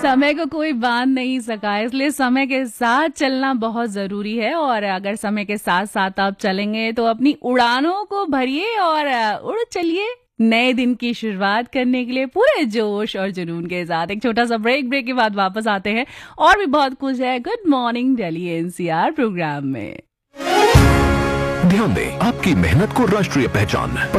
समय को कोई बांध नहीं सका, इसलिए समय के साथ चलना बहुत जरूरी है। और अगर समय के साथ साथ आप चलेंगे तो अपनी उड़ानों को भरिए और उड़ चलिए नए दिन की शुरुआत करने के लिए पूरे जोश और जुनून के साथ। एक छोटा सा ब्रेक के बाद वापस आते हैं और भी बहुत कुछ है good morning Delhi NCR programme में। ध्यान दें, आपकी मेहनत को राष्ट्रीय पहचान